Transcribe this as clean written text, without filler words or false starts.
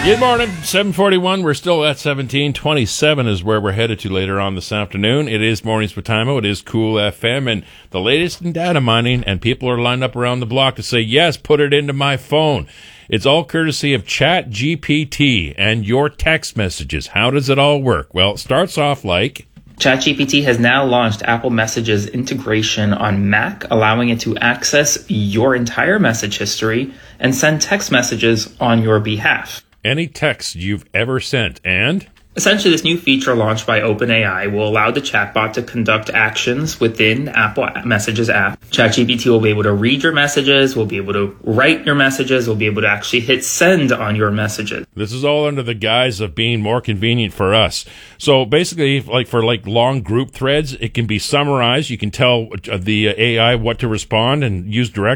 Good morning, 7:41. We're still at 1727 is where we're headed to later on this afternoon. It is Mornings with Timo. It is Cool FM and the latest in data mining, and people are lined up around the block to say, yes, put it into my phone. It's all courtesy of ChatGPT and your text messages. How does it all work? Well, it starts off like... ChatGPT has now launched Apple Messages integration on Mac, allowing it to access your entire message history and send text messages on your behalf. Any text you've ever sent, and... Essentially, this new feature launched by OpenAI will allow the chatbot to conduct actions within Apple Messages app. ChatGPT will be able to read your messages, will be able to write your messages, will be able to actually hit send on your messages. This is all under the guise of being more convenient for us. So basically, for long group threads, it can be summarized. You can tell the AI what to respond and use direct